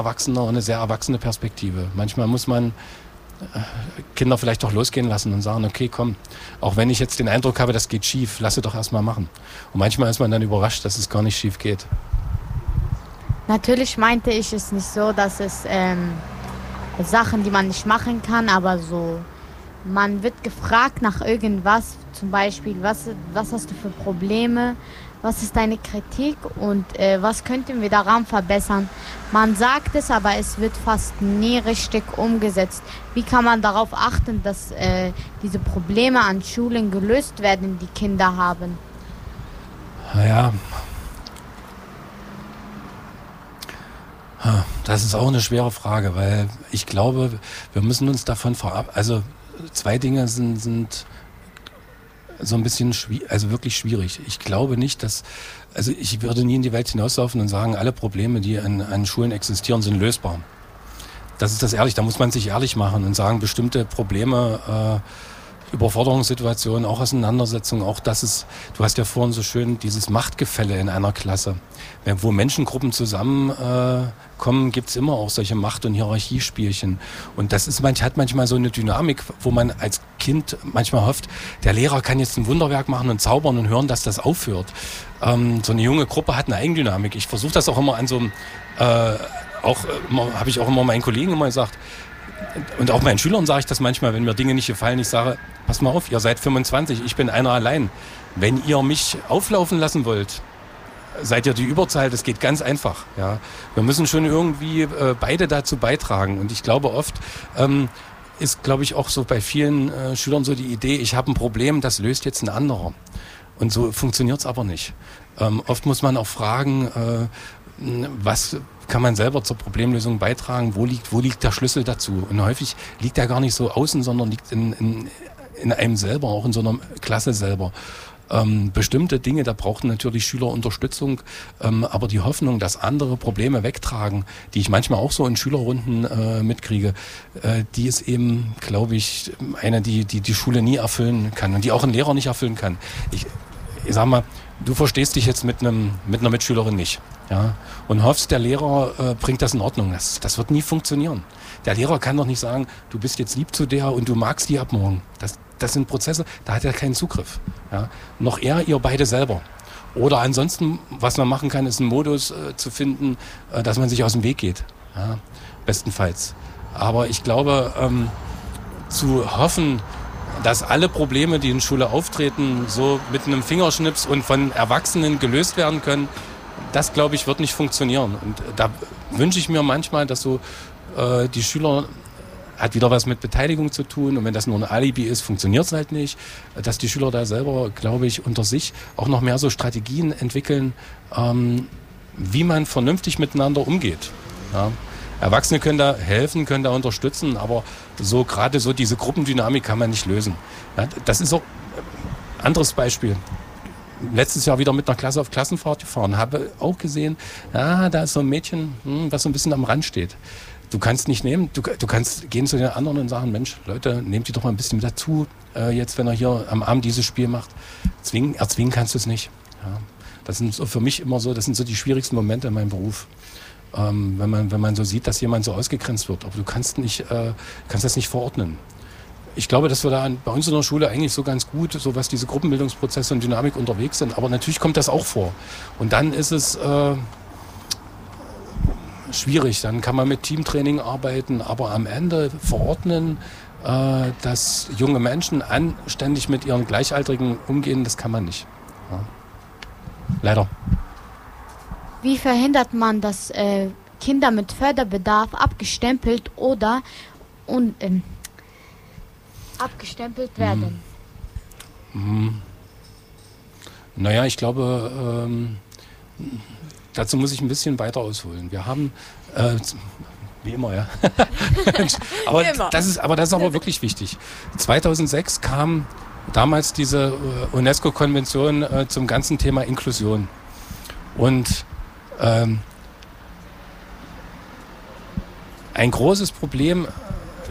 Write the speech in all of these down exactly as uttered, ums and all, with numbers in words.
Erwachsener, eine sehr erwachsene Perspektive. Manchmal muss man Kinder vielleicht doch losgehen lassen und sagen, okay, komm, auch wenn ich jetzt den Eindruck habe, das geht schief, lass es doch erstmal machen. Und manchmal ist man dann überrascht, dass es gar nicht schief geht. Natürlich meinte ich es nicht so, dass es ähm, Sachen, die man nicht machen kann, aber so, man wird gefragt nach irgendwas, zum Beispiel, was, was hast du für Probleme, was ist deine Kritik und äh, was könnten wir daran verbessern. Man sagt es, aber es wird fast nie richtig umgesetzt. Wie kann man darauf achten, dass äh, diese Probleme an Schulen gelöst werden, die Kinder haben? Ja, das ist auch eine schwere Frage, weil ich glaube, wir müssen uns davon verab... Also zwei Dinge sind, sind so ein bisschen schwierig, also wirklich schwierig. Ich glaube nicht, dass, also ich würde nie in die Welt hinauslaufen und sagen, alle Probleme, die an, an Schulen existieren, sind lösbar. Das ist das ehrlich, da muss man sich ehrlich machen und sagen, bestimmte Probleme, äh, Überforderungssituationen, auch Auseinandersetzungen, auch das ist, du hast ja vorhin so schön dieses Machtgefälle in einer Klasse. Wo Menschengruppen zusammenkommen, äh, gibt es immer auch solche Macht- und Hierarchiespielchen. Und das ist manch, hat manchmal so eine Dynamik, wo man als Kind manchmal hofft, der Lehrer kann jetzt ein Wunderwerk machen und zaubern und hören, dass das aufhört. Ähm, so eine junge Gruppe hat eine Eigendynamik. Ich versuche das auch immer an so einem, äh, auch habe ich auch immer meinen Kollegen immer gesagt, und auch meinen Schülern sage ich das manchmal, wenn mir Dinge nicht gefallen, ich sage, pass mal auf, ihr seid fünfundzwanzig, ich bin einer allein. Wenn ihr mich auflaufen lassen wollt, seid ihr die Überzahl, das geht ganz einfach. Ja. Wir müssen schon irgendwie äh, beide dazu beitragen. Und ich glaube oft, ähm, ist glaube ich auch so bei vielen äh, Schülern so die Idee, ich habe ein Problem, das löst jetzt ein anderer. Und so funktioniert es aber nicht. Ähm, oft muss man auch fragen, äh, was kann man selber zur Problemlösung beitragen, wo liegt, wo liegt der Schlüssel dazu? Und häufig liegt der gar nicht so außen, sondern liegt in, in, in einem selber, auch in so einer Klasse selber. Ähm, bestimmte Dinge, da brauchen natürlich Schüler Unterstützung, ähm, aber die Hoffnung, dass andere Probleme wegtragen, die ich manchmal auch so in Schülerrunden äh, mitkriege, äh, die ist eben, glaube ich, eine, die, die die Schule nie erfüllen kann und die auch ein Lehrer nicht erfüllen kann. Ich, ich sag mal, du verstehst dich jetzt mit einem mit einer Mitschülerin nicht, ja, und hoffst, der Lehrer äh, bringt das in Ordnung. Das, das wird nie funktionieren. Der Lehrer kann doch nicht sagen, du bist jetzt lieb zu der und du magst die ab morgen. Das, das sind Prozesse, da hat er keinen Zugriff. Ja. Noch eher ihr beide selber. Oder ansonsten, was man machen kann, ist einen Modus äh, zu finden, äh, dass man sich aus dem Weg geht. Ja, bestenfalls. Aber ich glaube, ähm, zu hoffen, dass alle Probleme, die in Schule auftreten, so mit einem Fingerschnips und von Erwachsenen gelöst werden können, das, glaube ich, wird nicht funktionieren. Und da wünsche ich mir manchmal, dass so äh, die Schüler, hat wieder was mit Beteiligung zu tun und wenn das nur ein Alibi ist, funktioniert es halt nicht, dass die Schüler da selber, glaube ich, unter sich auch noch mehr so Strategien entwickeln, ähm, wie man vernünftig miteinander umgeht. Ja. Erwachsene können da helfen, können da unterstützen, aber so gerade so diese Gruppendynamik kann man nicht lösen. Ja, das ist auch ein anderes Beispiel. Letztes Jahr wieder mit einer Klasse auf Klassenfahrt gefahren, habe auch gesehen, ja, da ist so ein Mädchen, hm, was so ein bisschen am Rand steht. Du kannst nicht nehmen, du, du kannst gehen zu den anderen und sagen, Mensch, Leute, nehmt die doch mal ein bisschen mit dazu, äh, jetzt wenn er hier am Abend dieses Spiel macht. Zwingen, erzwingen kannst du es nicht. Ja. Das sind so für mich immer so, das sind so die schwierigsten Momente in meinem Beruf. Ähm, wenn man, wenn man so sieht, dass jemand so ausgegrenzt wird. Aber du kannst nicht, äh, kannst das nicht verordnen. Ich glaube, dass wir da an, bei uns in der Schule eigentlich so ganz gut, so was diese Gruppenbildungsprozesse und Dynamik unterwegs sind. Aber natürlich kommt das auch vor. Und dann ist es äh, schwierig. Dann kann man mit Teamtraining arbeiten, aber am Ende verordnen, äh, dass junge Menschen anständig mit ihren Gleichaltrigen umgehen, das kann man nicht. Ja. Leider. Wie verhindert man, dass äh, Kinder mit Förderbedarf abgestempelt oder und, ähm, abgestempelt werden? Hm. Naja, ich glaube, ähm, dazu muss ich ein bisschen weiter ausholen. Wir haben, äh, wie immer, ja. aber, immer. Das ist, aber das ist aber wirklich wichtig. zweitausendsechs kam damals diese äh, UNESCO-Konvention äh, zum ganzen Thema Inklusion. Und ähm, ein großes Problem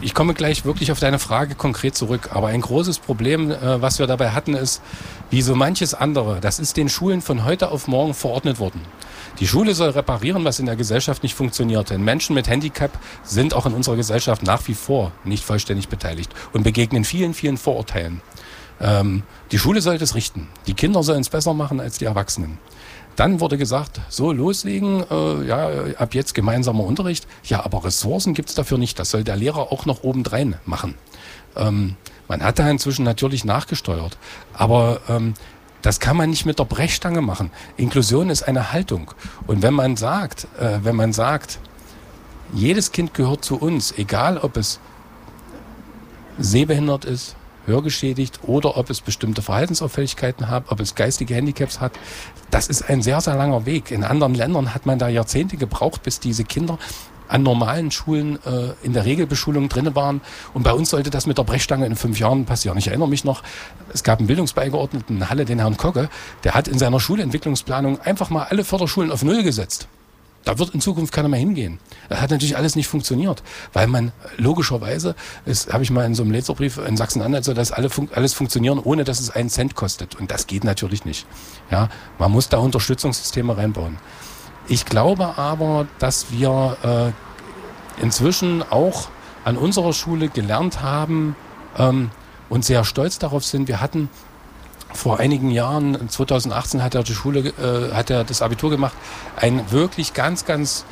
ich komme gleich wirklich auf deine Frage konkret zurück. Aber ein großes Problem, äh, was wir dabei hatten, ist, wie so manches andere, das ist den Schulen von heute auf morgen verordnet worden. Die Schule soll reparieren, was in der Gesellschaft nicht funktioniert. Denn Menschen mit Handicap sind auch in unserer Gesellschaft nach wie vor nicht vollständig beteiligt und begegnen vielen, vielen Vorurteilen. Ähm, die Schule soll das richten. Die Kinder sollen es besser machen als die Erwachsenen. Dann wurde gesagt, so loslegen, äh, ja, ab jetzt gemeinsamer Unterricht. Ja, aber Ressourcen gibt's dafür nicht. Das soll der Lehrer auch noch obendrein machen. Ähm, man hat da inzwischen natürlich nachgesteuert. Aber ähm, das kann man nicht mit der Brechstange machen. Inklusion ist eine Haltung. Und wenn man sagt, äh, wenn man sagt, jedes Kind gehört zu uns, egal ob es sehbehindert ist, hörgeschädigt oder ob es bestimmte Verhaltensauffälligkeiten hat, ob es geistige Handicaps hat. Das ist ein sehr, sehr langer Weg. In anderen Ländern hat man da Jahrzehnte gebraucht, bis diese Kinder an normalen Schulen äh, in der Regelbeschulung drin waren. Und bei uns sollte das mit der Brechstange in fünf Jahren passieren. Ich erinnere mich noch, es gab einen Bildungsbeigeordneten in Halle, den Herrn Kogge, der hat in seiner Schulentwicklungsplanung einfach mal alle Förderschulen auf Null gesetzt. Da wird in Zukunft keiner mehr hingehen. Das hat natürlich alles nicht funktioniert, weil man logischerweise, das habe ich mal in so einem Leserbrief in Sachsen-Anhalt, so dass alle fun- alles funktionieren, ohne dass es einen Cent kostet. Und das geht natürlich nicht. Ja, man muss da Unterstützungssysteme reinbauen. Ich glaube aber, dass wir äh, inzwischen auch an unserer Schule gelernt haben ähm, und sehr stolz darauf sind. Wir hatten vor einigen Jahren, zwanzig achtzehn hat er die Schule, äh, hat er das Abitur gemacht, ein wirklich ganz, ganz,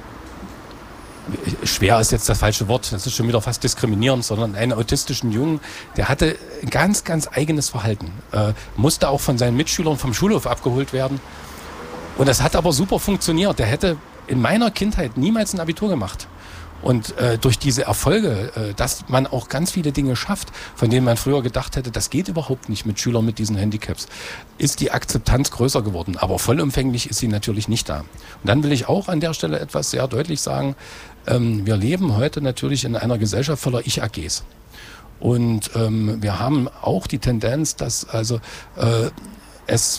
schwer ist jetzt das falsche Wort, das ist schon wieder fast diskriminierend, sondern einen autistischen Jungen, der hatte ein ganz, ganz eigenes Verhalten, äh, musste auch von seinen Mitschülern vom Schulhof abgeholt werden und das hat aber super funktioniert. Der hätte in meiner Kindheit niemals ein Abitur gemacht. Und äh, durch diese Erfolge, äh, dass man auch ganz viele Dinge schafft, von denen man früher gedacht hätte, das geht überhaupt nicht mit Schülern mit diesen Handicaps, ist die Akzeptanz größer geworden. Aber vollumfänglich ist sie natürlich nicht da. Und dann will ich auch an der Stelle etwas sehr deutlich sagen. Ähm, wir leben heute natürlich in einer Gesellschaft voller Ich-A Gs. Und ähm, wir haben auch die Tendenz, dass also äh, es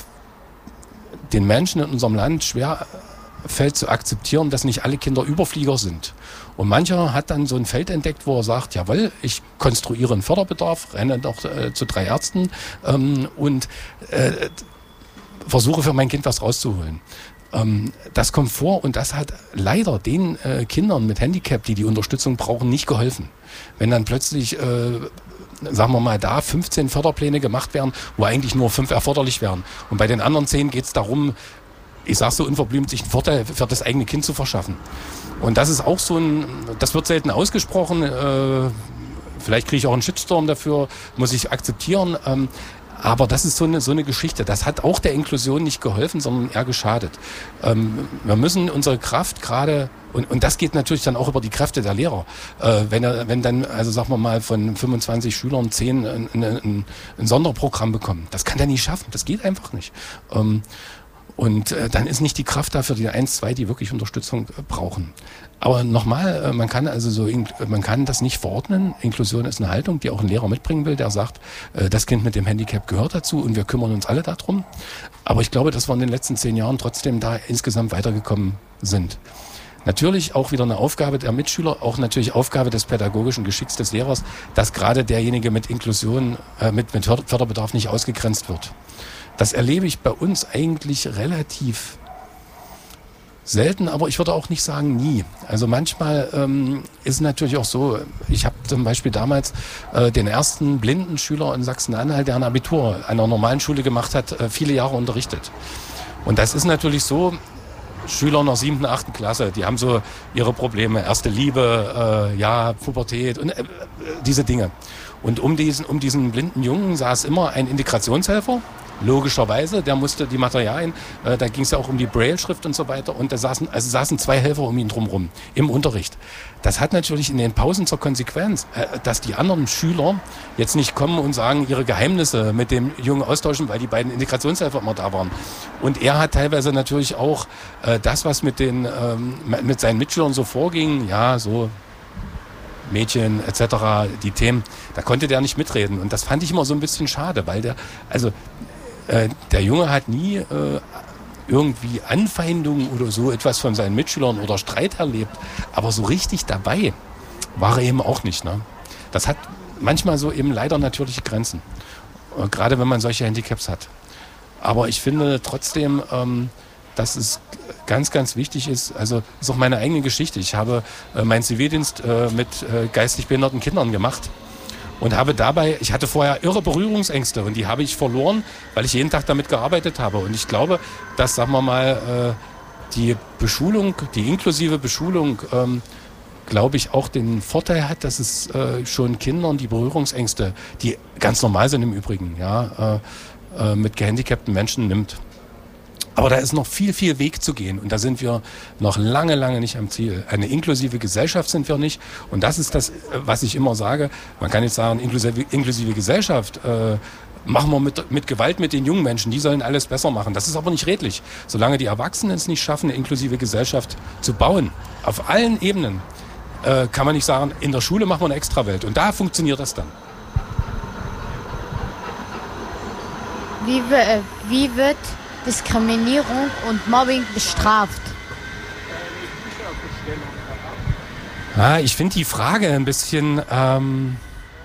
den Menschen in unserem Land schwer fällt zu akzeptieren, dass nicht alle Kinder Überflieger sind. Und mancher hat dann so ein Feld entdeckt, wo er sagt, jawohl, ich konstruiere einen Förderbedarf, renne doch äh, zu drei Ärzten ähm, und äh, versuche für mein Kind was rauszuholen. Ähm, das kommt vor und das hat leider den äh, Kindern mit Handicap, die die Unterstützung brauchen, nicht geholfen. Wenn dann plötzlich äh, sagen wir mal, da fünfzehn Förderpläne gemacht werden, wo eigentlich nur fünf erforderlich wären. Und bei den anderen zehn geht es darum, ich sage so unverblümt, sich einen Vorteil für das eigene Kind zu verschaffen. Und das ist auch so ein, das wird selten ausgesprochen, äh, vielleicht kriege ich auch einen Shitstorm dafür, muss ich akzeptieren, ähm, aber das ist so eine, so eine Geschichte. Das hat auch der Inklusion nicht geholfen, sondern eher geschadet. Ähm, wir müssen unsere Kraft gerade, und, und das geht natürlich dann auch über die Kräfte der Lehrer. Äh, wenn, er, wenn dann, also sagen wir mal, von fünfundzwanzig Schülern zehn ein, ein, ein Sonderprogramm bekommen, das kann der nie schaffen, das geht einfach nicht. Ähm, Und äh, dann ist nicht die Kraft da für die eins, zwei, die wirklich Unterstützung äh, brauchen. Aber nochmal, äh, man kann also so, man kann das nicht verordnen. Inklusion ist eine Haltung, die auch ein Lehrer mitbringen will, der sagt, äh, das Kind mit dem Handicap gehört dazu und wir kümmern uns alle darum. Aber ich glaube, dass wir in den letzten zehn Jahren trotzdem da insgesamt weitergekommen sind. Natürlich auch wieder eine Aufgabe der Mitschüler, auch natürlich Aufgabe des pädagogischen Geschicks des Lehrers, dass gerade derjenige mit Inklusion, äh, mit, mit Förderbedarf nicht ausgegrenzt wird. Das erlebe ich bei uns eigentlich relativ selten, aber ich würde auch nicht sagen nie. Also manchmal ähm, ist es natürlich auch so, ich habe zum Beispiel damals äh, den ersten blinden Schüler in Sachsen-Anhalt, der ein Abitur an einer normalen Schule gemacht hat, äh, viele Jahre unterrichtet. Und das ist natürlich so, Schüler in der siebten, achten Klasse, die haben so ihre Probleme, erste Liebe, äh, ja, Pubertät und äh, diese Dinge. Und um diesen, um diesen blinden Jungen saß immer ein Integrationshelfer, logischerweise, der musste die Materialien, äh, da ging es ja auch um die Braille-Schrift und so weiter und da saßen, also saßen zwei Helfer um ihn drumherum im Unterricht. Das hat natürlich in den Pausen zur Konsequenz, äh, dass die anderen Schüler jetzt nicht kommen und sagen, ihre Geheimnisse mit dem Jungen austauschen, weil die beiden Integrationshelfer immer da waren. Und er hat teilweise natürlich auch äh, das, was mit den ähm, mit seinen Mitschülern so vorging, ja, so Mädchen et cetera, die Themen, da konnte der nicht mitreden. Und das fand ich immer so ein bisschen schade, weil der, also äh, der Junge hat nie äh, irgendwie Anfeindungen oder so etwas von seinen Mitschülern oder Streit erlebt, aber so richtig dabei war er eben auch nicht. Ne? Das hat manchmal so eben leider natürliche Grenzen, äh, gerade wenn man solche Handicaps hat. Aber ich finde trotzdem, ähm, dass es ganz, ganz wichtig ist, also das ist auch meine eigene Geschichte. Ich habe äh, meinen Zivildienst äh, mit äh, geistig behinderten Kindern gemacht und habe dabei, ich hatte vorher irre Berührungsängste und die habe ich verloren, weil ich jeden Tag damit gearbeitet habe. Und ich glaube, dass, sagen wir mal, äh, die Beschulung, die inklusive Beschulung, ähm, glaube ich, auch den Vorteil hat, dass es äh, schon Kindern die Berührungsängste, die ganz normal sind im Übrigen, ja, äh, äh, mit gehandicapten Menschen nimmt. Aber da ist noch viel, viel Weg zu gehen. Und da sind wir noch lange, lange nicht am Ziel. Eine inklusive Gesellschaft sind wir nicht. Und das ist das, was ich immer sage. Man kann jetzt sagen, inklusive, inklusive Gesellschaft äh, machen wir mit, mit Gewalt mit den jungen Menschen. Die sollen alles besser machen. Das ist aber nicht redlich. Solange die Erwachsenen es nicht schaffen, eine inklusive Gesellschaft zu bauen, auf allen Ebenen, äh, kann man nicht sagen, in der Schule machen wir eine Extrawelt. Und da funktioniert das dann. Wie, äh, wie wird Diskriminierung und Mobbing bestraft? Ja, ich finde die Frage ein bisschen ähm,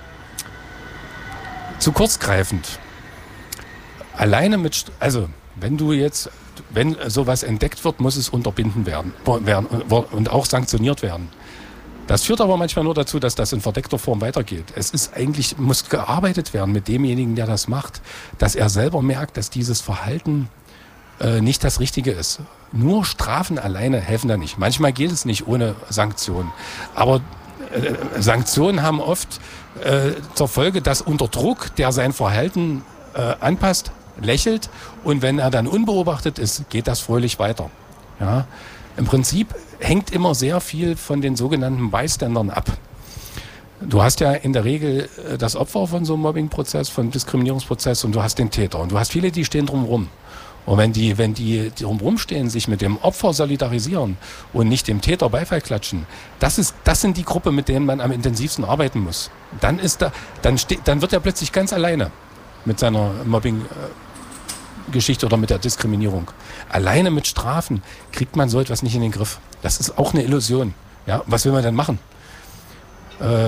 zu kurzgreifend. Alleine mit, also wenn du jetzt, wenn sowas entdeckt wird, muss es unterbinden werden, werden und auch sanktioniert werden. Das führt aber manchmal nur dazu, dass das in verdeckter Form weitergeht. Es ist eigentlich, muss gearbeitet werden mit demjenigen, der das macht, dass er selber merkt, dass dieses Verhalten nicht das Richtige ist. Nur Strafen alleine helfen da nicht. Manchmal geht es nicht ohne Sanktionen. Aber äh, Sanktionen haben oft äh, zur Folge, dass unter Druck, der sein Verhalten äh, anpasst, lächelt und wenn er dann unbeobachtet ist, geht das fröhlich weiter. Ja? Im Prinzip hängt immer sehr viel von den sogenannten Bystandern ab. Du hast ja in der Regel das Opfer von so einem Mobbingprozess, von einem Diskriminierungsprozess und du hast den Täter. Und du hast viele, die stehen drumherum. Und wenn die, wenn die, die rumstehen, sich mit dem Opfer solidarisieren und nicht dem Täter Beifall klatschen, das ist, das sind die Gruppe, mit denen man am intensivsten arbeiten muss. Dann ist da, dann steht, dann wird er plötzlich ganz alleine mit seiner Mobbing-Geschichte oder mit der Diskriminierung. Alleine mit Strafen kriegt man so etwas nicht in den Griff. Das ist auch eine Illusion. Ja, was will man denn machen? Äh,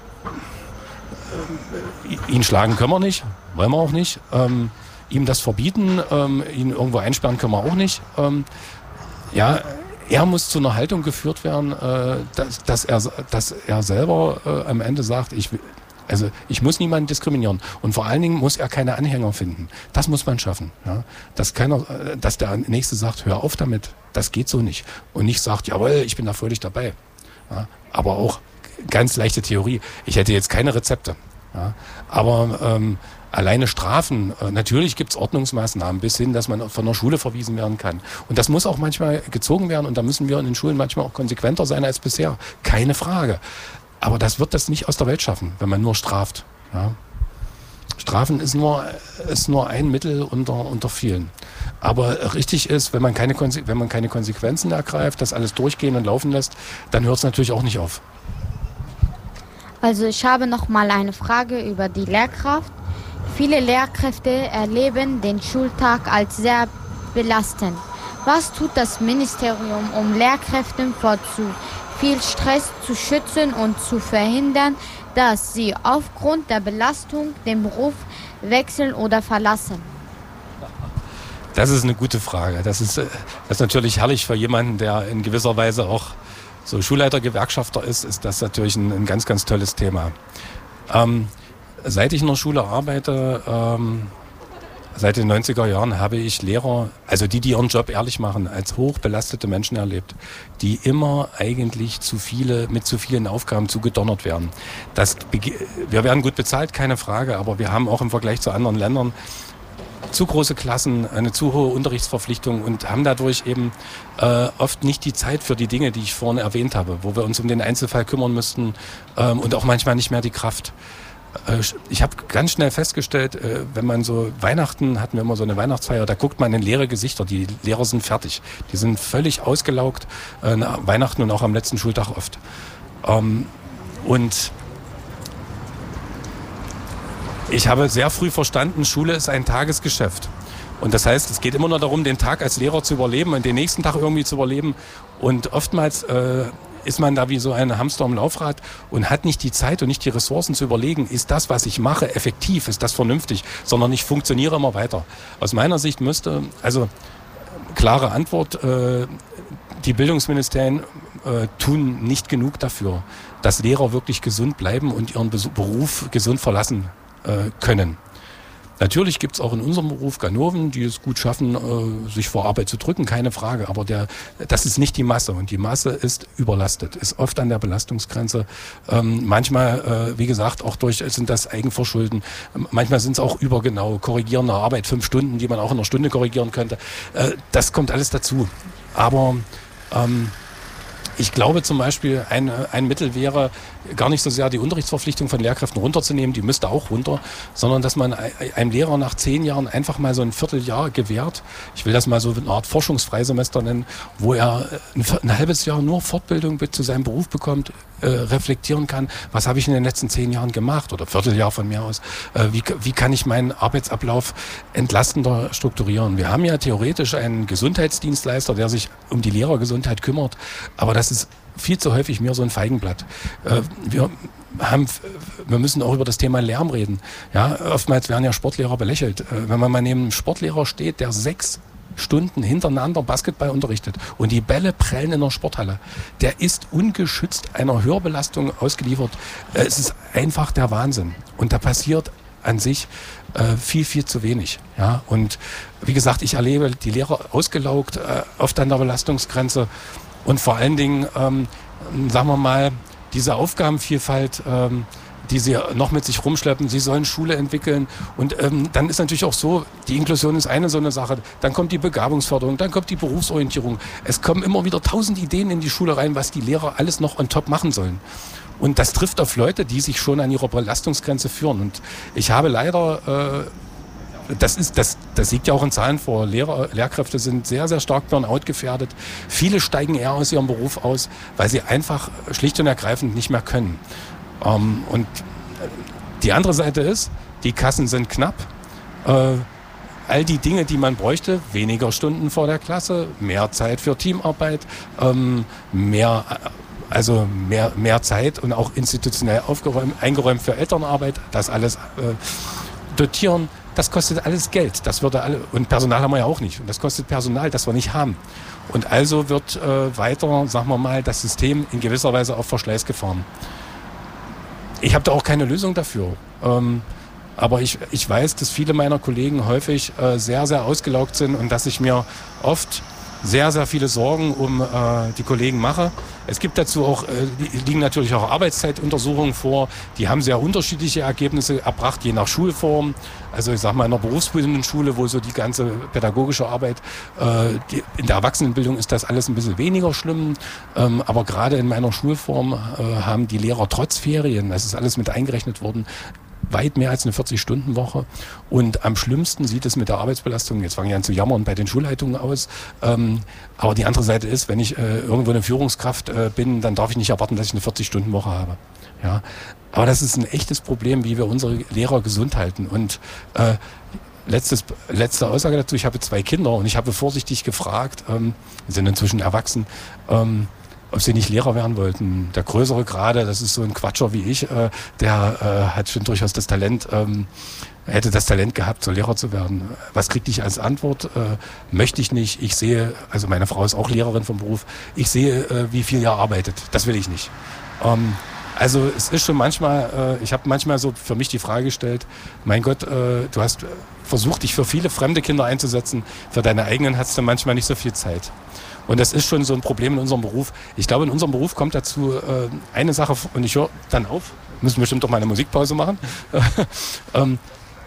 ihn schlagen können wir nicht, wollen wir auch nicht. Ähm, ihm das verbieten, ähm, ihn irgendwo einsperren können wir auch nicht. Ähm, ja, er muss zu einer Haltung geführt werden, äh, dass, dass, er, dass er selber äh, am Ende sagt, ich, also ich muss niemanden diskriminieren. Und vor allen Dingen muss er keine Anhänger finden. Das muss man schaffen. Ja? Dass keiner, dass der Nächste sagt, hör auf damit, das geht so nicht. Und nicht sagt, jawohl, ich bin da fröhlich dabei. Ja? Aber auch ganz leichte Theorie. Ich hätte jetzt keine Rezepte. Ja? Aber ähm, alleine Strafen, äh, natürlich gibt es Ordnungsmaßnahmen bis hin, dass man von der Schule verwiesen werden kann. Und das muss auch manchmal gezogen werden und da müssen wir in den Schulen manchmal auch konsequenter sein als bisher. Keine Frage. Aber das wird das nicht aus der Welt schaffen, wenn man nur straft. Ja? Strafen ist nur, ist nur ein Mittel unter, unter vielen. Aber richtig ist, wenn man, keine Konse- wenn man keine Konsequenzen ergreift, das alles durchgehen und laufen lässt, dann hört es natürlich auch nicht auf. Also ich habe noch mal eine Frage über die Lehrkraft. Viele Lehrkräfte erleben den Schultag als sehr belastend. Was tut das Ministerium, um Lehrkräfte vor zu viel Stress zu schützen und zu verhindern, dass sie aufgrund der Belastung den Beruf wechseln oder verlassen? Das ist eine gute Frage. Das ist, das ist natürlich herrlich für jemanden, der in gewisser Weise auch so Schulleiter, Gewerkschafter ist, ist das natürlich ein, ein ganz, ganz tolles Thema. Ähm, seit ich in der Schule arbeite, ähm, seit den neunziger Jahren, habe ich Lehrer, also die, die ihren Job ehrlich machen, als hochbelastete Menschen erlebt, die immer eigentlich zu viele, mit zu vielen Aufgaben zugedonnert werden. Das, wir werden gut bezahlt, keine Frage, aber wir haben auch im Vergleich zu anderen Ländern zu große Klassen, eine zu hohe Unterrichtsverpflichtung und haben dadurch eben äh, oft nicht die Zeit für die Dinge, die ich vorhin erwähnt habe, wo wir uns um den Einzelfall kümmern müssten ähm, und auch manchmal nicht mehr die Kraft. Äh, ich habe ganz schnell festgestellt, äh, wenn man so Weihnachten, hatten wir immer so eine Weihnachtsfeier, da guckt man in leere Gesichter, die Lehrer sind fertig, die sind völlig ausgelaugt, äh, nach Weihnachten und auch am letzten Schultag oft. Ähm, und ich habe sehr früh verstanden, Schule ist ein Tagesgeschäft. Und das heißt, es geht immer nur darum, den Tag als Lehrer zu überleben und den nächsten Tag irgendwie zu überleben. Und oftmals äh, ist man da wie so ein Hamster im Laufrad und hat nicht die Zeit und nicht die Ressourcen zu überlegen, ist das, was ich mache, effektiv, ist das vernünftig, sondern ich funktioniere immer weiter. Aus meiner Sicht müsste, also klare Antwort, äh, die Bildungsministerien äh, tun nicht genug dafür, dass Lehrer wirklich gesund bleiben und ihren Besuch, Beruf gesund verlassen äh, können. Natürlich gibt es auch in unserem Beruf Ganoven, die es gut schaffen, äh, sich vor Arbeit zu drücken, keine Frage. Aber der, das ist nicht die Masse und die Masse ist überlastet, ist oft an der Belastungsgrenze. Ähm, manchmal, äh, wie gesagt, auch durch sind das Eigenverschulden. Ähm, manchmal sind es auch übergenau korrigierende Arbeit, fünf Stunden, die man auch in einer Stunde korrigieren könnte. Äh, das kommt alles dazu. Aber ähm, ich glaube zum Beispiel, ein, ein Mittel wäre gar nicht so sehr die Unterrichtsverpflichtung von Lehrkräften runterzunehmen, die müsste auch runter, sondern dass man einem Lehrer nach zehn Jahren einfach mal so ein Vierteljahr gewährt. Ich will das mal so eine Art Forschungsfreisemester nennen, wo er ein, ein halbes Jahr nur Fortbildung zu seinem Beruf bekommt, äh, reflektieren kann, was habe ich in den letzten zehn Jahren gemacht oder Vierteljahr von mir aus, äh, wie, wie kann ich meinen Arbeitsablauf entlastender strukturieren. Wir haben ja theoretisch einen Gesundheitsdienstleister, der sich um die Lehrergesundheit kümmert, aber das ist viel zu häufig mir so ein Feigenblatt. Äh, wir haben, wir müssen auch über das Thema Lärm reden. Ja, oftmals werden ja Sportlehrer belächelt. Äh, wenn man mal neben einem Sportlehrer steht, der sechs Stunden hintereinander Basketball unterrichtet und die Bälle prellen in der Sporthalle, der ist ungeschützt einer Hörbelastung ausgeliefert. Äh, es ist einfach der Wahnsinn. Und da passiert an sich äh, viel, viel zu wenig. Ja? Und wie gesagt, ich erlebe die Lehrer ausgelaugt, äh, oft an der Belastungsgrenze. Und vor allen Dingen, ähm, sagen wir mal, diese Aufgabenvielfalt, ähm, die sie noch mit sich rumschleppen, sie sollen Schule entwickeln. Und ähm, dann ist natürlich auch so, die Inklusion ist eine so eine Sache, dann kommt die Begabungsförderung, dann kommt die Berufsorientierung. Es kommen immer wieder tausend Ideen in die Schule rein, was die Lehrer alles noch on top machen sollen. Und das trifft auf Leute, die sich schon an ihrer Belastungsgrenze führen. Und ich habe leider... Äh, Das ist, das, das liegt ja auch in Zahlen vor. Lehrer, Lehrkräfte sind sehr, sehr stark Burnout gefährdet. Viele steigen eher aus ihrem Beruf aus, weil sie einfach schlicht und ergreifend nicht mehr können. Ähm, und die andere Seite ist, die Kassen sind knapp. Äh, all die Dinge, die man bräuchte, weniger Stunden vor der Klasse, mehr Zeit für Teamarbeit, ähm, mehr, also mehr, mehr Zeit und auch institutionell aufgeräumt, eingeräumt für Elternarbeit, das alles äh, dotieren. Das kostet alles Geld. Das würde alle, und Personal haben wir ja auch nicht. Und das kostet Personal, das wir nicht haben. Und also wird äh, weiter, sagen wir mal, das System in gewisser Weise auf Verschleiß gefahren. Ich habe da auch keine Lösung dafür. Ähm, aber ich, ich weiß, dass viele meiner Kollegen häufig äh, sehr, sehr ausgelaugt sind und dass ich mir oft sehr, sehr viele Sorgen um äh, die Kollegen mache. Es gibt dazu auch, äh, liegen natürlich auch Arbeitszeituntersuchungen vor, die haben sehr unterschiedliche Ergebnisse erbracht, je nach Schulform. Also ich sage mal in einer berufsbildenden Schule, wo so die ganze pädagogische Arbeit, äh, die, in der Erwachsenenbildung ist das alles ein bisschen weniger schlimm, ähm, aber gerade in meiner Schulform äh, haben die Lehrer trotz Ferien, das ist alles mit eingerechnet worden, weit mehr als eine vierzig-Stunden-Woche. Und am schlimmsten sieht es mit der Arbeitsbelastung, jetzt fange ich an zu jammern, bei den Schulleitungen aus. Ähm, aber die andere Seite ist, wenn ich äh, irgendwo eine Führungskraft äh, bin, dann darf ich nicht erwarten, dass ich eine vierzig-Stunden-Woche habe. Ja? Aber das ist ein echtes Problem, wie wir unsere Lehrer gesund halten. Und äh, letztes, letzte Aussage dazu, ich habe zwei Kinder und ich habe vorsichtig gefragt, ähm, die sind inzwischen erwachsen, ähm, ob sie nicht Lehrer werden wollten. Der Größere gerade, das ist so ein Quatscher wie ich, äh, der äh, hat schon durchaus das Talent, ähm, hätte das Talent gehabt, so Lehrer zu werden. Was kriegte ich als Antwort? Äh, möchte ich nicht. Ich sehe, also meine Frau ist auch Lehrerin vom Beruf, ich sehe, äh, wie viel ihr arbeitet. Das will ich nicht. Ähm, also es ist schon manchmal, äh, ich habe manchmal so für mich die Frage gestellt, mein Gott, äh, du hast versucht, dich für viele fremde Kinder einzusetzen, für deine eigenen hast du manchmal nicht so viel Zeit. Und das ist schon so ein Problem in unserem Beruf. Ich glaube, in unserem Beruf kommt dazu äh, eine Sache, und ich höre dann auf, müssen bestimmt doch mal eine Musikpause machen. ähm,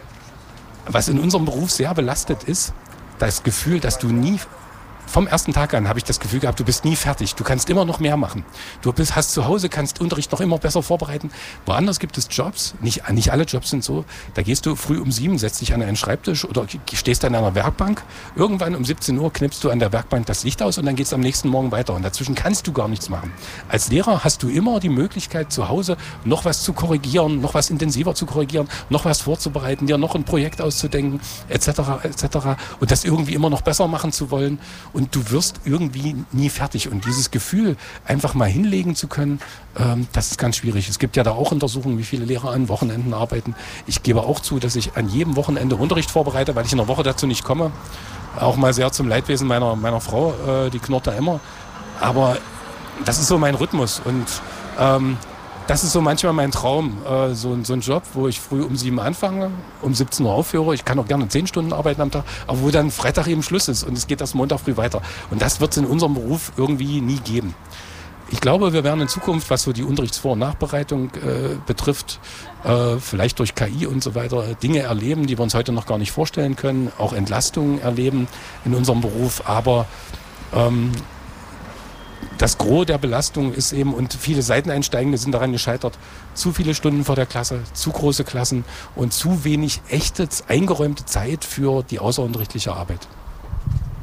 was in unserem Beruf sehr belastet ist, das Gefühl, dass du nie, vom ersten Tag an habe ich das Gefühl gehabt, du bist nie fertig. Du kannst immer noch mehr machen. Du bist, hast zu Hause, kannst Unterricht noch immer besser vorbereiten. Woanders gibt es Jobs, nicht, nicht alle Jobs sind so, da gehst du früh um sieben, setzt dich an einen Schreibtisch oder stehst an einer Werkbank. Irgendwann um siebzehn Uhr knippst du an der Werkbank das Licht aus und dann geht es am nächsten Morgen weiter. Und dazwischen kannst du gar nichts machen. Als Lehrer hast du immer die Möglichkeit, zu Hause noch was zu korrigieren, noch was intensiver zu korrigieren, noch was vorzubereiten, dir noch ein Projekt auszudenken, et cetera et cetera. Und das irgendwie immer noch besser machen zu wollen. Und und du wirst irgendwie nie fertig. Und dieses Gefühl, einfach mal hinlegen zu können, ähm, das ist ganz schwierig. Es gibt ja da auch Untersuchungen, wie viele Lehrer an Wochenenden arbeiten. Ich gebe auch zu, dass ich an jedem Wochenende Unterricht vorbereite, weil ich in der Woche dazu nicht komme. Auch mal sehr zum Leidwesen meiner, meiner Frau, äh, die knurrt da immer. Aber das ist so mein Rhythmus und ähm, das ist so manchmal mein Traum, äh, so, so ein Job, wo ich früh um sieben anfange, um siebzehn Uhr aufhöre. Ich kann auch gerne zehn Stunden arbeiten am Tag, aber wo dann Freitag eben Schluss ist und es geht erst Montag früh weiter. Und das wird es in unserem Beruf irgendwie nie geben. Ich glaube, wir werden in Zukunft, was so die Unterrichtsvor- und Nachbereitung äh, betrifft, äh, vielleicht durch K I und so weiter, Dinge erleben, die wir uns heute noch gar nicht vorstellen können, auch Entlastungen erleben in unserem Beruf, aber ähm, das Gros der Belastung ist eben, und viele Seiteneinsteigende sind daran gescheitert, zu viele Stunden vor der Klasse, zu große Klassen und zu wenig echte, eingeräumte Zeit für die außerunterrichtliche Arbeit.